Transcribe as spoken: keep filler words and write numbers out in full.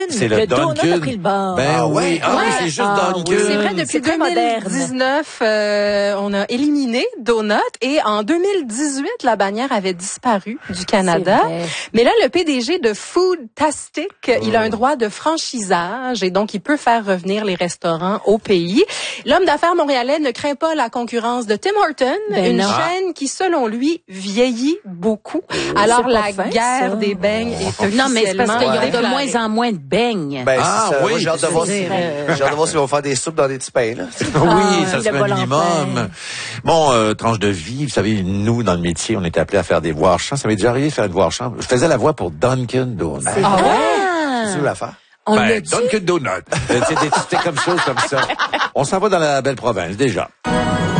C'est le, le Dunkin'. donut a pris le bord. Ben Ah oui, ouais? ah oui, Ouais. c'est juste Ah Dunkin'. oui. C'est vrai, depuis C'est très deux mille dix-neuf, euh, on a éliminé Donut et en deux mille dix-huit, la bannière avait disparu du Canada. vrai. Mais là, le P D G de Foodtastic, oh. il a un droit de franchisage et donc il peut faire revenir les restaurants au pays. L'homme d'affaires montréalais ne craint pas la concurrence de Tim Hortons, ben une non. chaîne qui, selon lui, vieillit beaucoup. Alors, C'est la pas fin, guerre ça. des beignes est officiellement Non, mais c'est parce qu'ils ont de déclarée. moins en moins de beignes. Ben, Ah, c'est ça. oui, Moi, j'ai hâte de voir si, dire, euh, j'ai hâte de voir s'ils vont faire des soupes dans des petits pains, là. Oui, Ah, ça le serait bol un en minimum. pain. Bon, euh, tranche de vie, vous savez, nous, dans le métier, on était appelés à faire des voix chants. Ça m'est déjà arrivé de faire des voix chants. Je faisais la voix pour Dunkin' Donuts. C'est Ah vrai. ouais? C'est sûr l'affaire. On Ben, l'a dit. Dunkin' Donuts. Euh, C'était c'était comme chose comme ça. On s'en va dans la belle province, déjà.